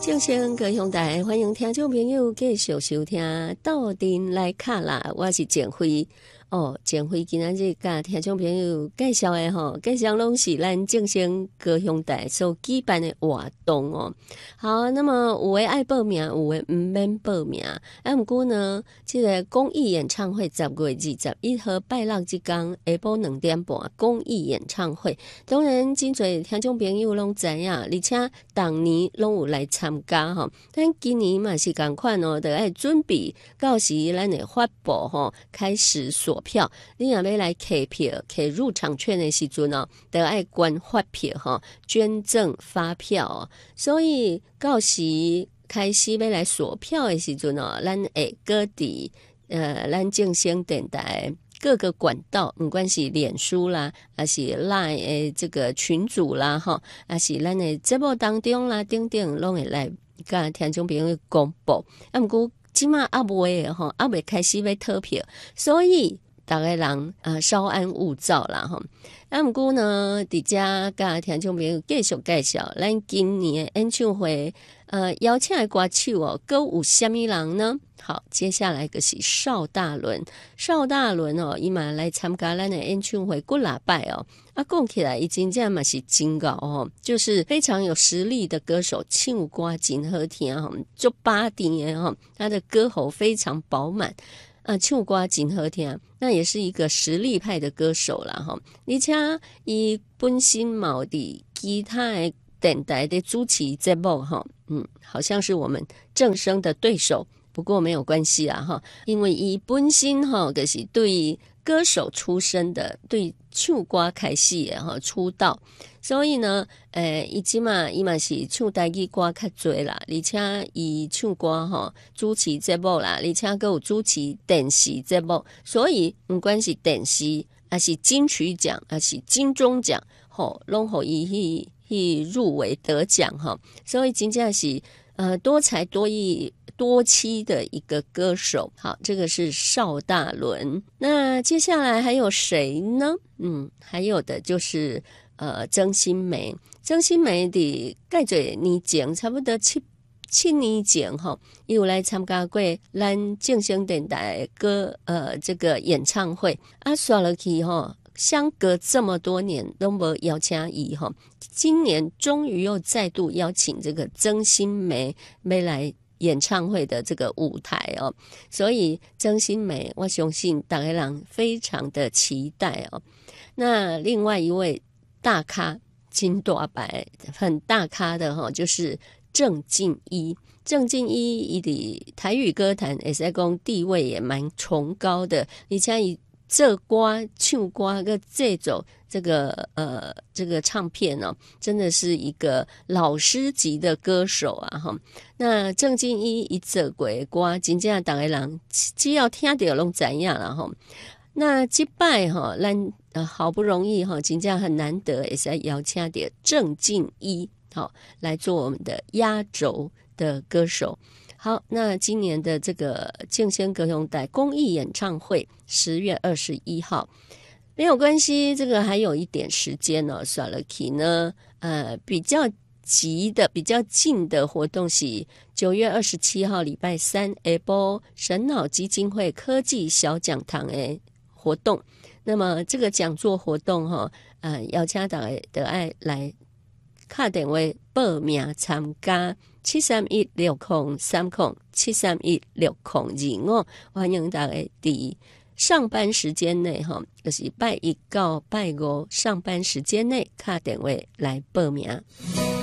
正声高雄台，欢迎听众朋友继续收听斗阵来卡啦，我是简辉。前回今仔日甲听众朋友介绍的介绍拢是咱正声高雄台所举办的活动哦。好，那么有的爱报名，有的毋免报名。不过呢，这个公益演唱会10月21号拜六这天下晡2点半公益演唱会，当然真侪听众朋友拢知影，而且当年拢有来参加吼。但今年嘛是同款哦，就要准备到时咱会发布开始锁票，你若要来开票、开入场券的时阵哦，就要捐发票捐赠发票哦。所以到时开始要来锁票的时阵哦，咱会各地咱正声电台各个管道，不管是脸书啦，还是 LINE 的这个群组啦还是咱的节目当中啦，等等拢会来甲听众朋友公布。不过现在还未开始要投票，所以大家人稍安勿躁啦不过呢，伫遮甲听众朋友继续介绍咱今年的演唱会邀请的歌手各有什么人呢？好，接下来就是邵大伦。邵大伦伊嘛来参加咱的演唱会几礼拜讲起来真正嘛是真高就是非常有实力的歌手，唱歌真好听足巴甜的他的歌喉非常饱满唱歌真好听，那也是一个实力派的歌手啦而且伊本身嘛有伫其他的电台的主持节目好像是我们正声的对手，不过没有关系啦因为伊本身就是对歌手出身的，对唱歌开始的出道，所以呢伊嘛是唱台语歌较多啦，而且伊唱歌主持节目啦，而且还有主持电视节目，所以不管是电视还是金曲奖还是金钟奖拢互伊去入围得奖所以真正是多才多艺多妻的一个歌手。好，这个是邵大伦。那接下来还有谁呢？还有的就是曾心梅。曾心梅的介侪年前，差不多七年前伊有来参加过咱正声电台歌这个演唱会刷落去相隔这么多年都没邀请伊今年终于又再度邀请这个曾心梅没来演唱会的这个舞台所以曾心梅我相信大家人非常的期待那另外一位大咖金大白很大咖的就是郑敬一。郑敬一伊的台语歌坛也是讲地位也蛮崇高的，而且伊做歌唱歌跟这种这个唱片真的是一个老师级的歌手那郑敬一伊做过的歌真正大家人只要听到拢知影啦那这摆咱好不容易真正很难得也是邀请到郑敬一来做我们的压轴的歌手。好，那今年的这个正声高雄台公益演唱会10月21号没有关系，这个还有一点时间算了去呢比较急的比较近的活动是9月27号礼拜三下晡神脑基金会科技小讲堂的活动。那么这个讲座活动邀请大家就要来打电话报名参加7316030，7316025，欢迎大家在上班时间内就是拜一到拜五上班时间内打电话来报名。